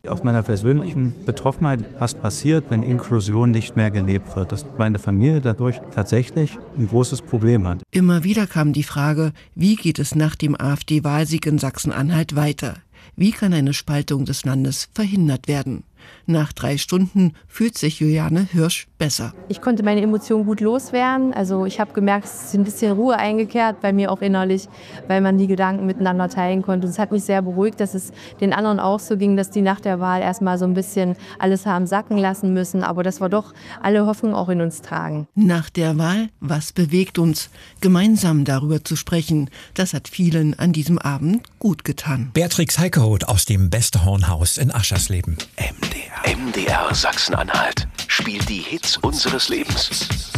aus meiner persönlichen Betroffenheit, was passiert, wenn Inklusion nicht mehr gelebt wird, dass meine Familie dadurch tatsächlich ein großes Problem hat. Immer wieder kam die Frage, wie geht es nach dem AfD-Wahlsieg in Sachsen-Anhalt weiter? Wie kann eine Spaltung des Landes verhindert werden? Nach 3 Stunden fühlt sich Juliane Hirsch besser. Ich konnte meine Emotionen gut loswerden. Also ich habe gemerkt, es ist ein bisschen Ruhe eingekehrt bei mir auch innerlich, weil man die Gedanken miteinander teilen konnte. Und es hat mich sehr beruhigt, dass es den anderen auch so ging, dass die nach der Wahl erstmal so ein bisschen alles haben sacken lassen müssen. Aber dass wir doch alle Hoffnung auch in uns tragen. Nach der Wahl, was bewegt uns? Gemeinsam darüber zu sprechen, das hat vielen an diesem Abend gut getan. Beatrix Heickeroth aus dem Beste-Hornhaus in Aschersleben. MDR Sachsen-Anhalt spielt die Hits unseres Lebens.